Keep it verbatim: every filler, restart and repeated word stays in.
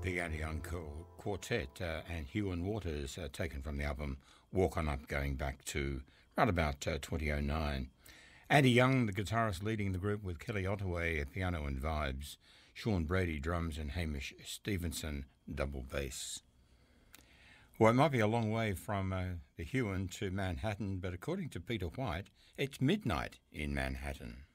The Andy Young Quartet uh, and Hugh and Waters, uh, taken from the album Walk On Up, going back to right about uh, twenty oh nine. Andy Young, the guitarist, leading the group with Kelly Ottaway at piano and vibes, Sean Brady drums, and Hamish Stevenson double bass. Well, it might be a long way from uh, the Huon to Manhattan, but according to Peter White, it's midnight in Manhattan.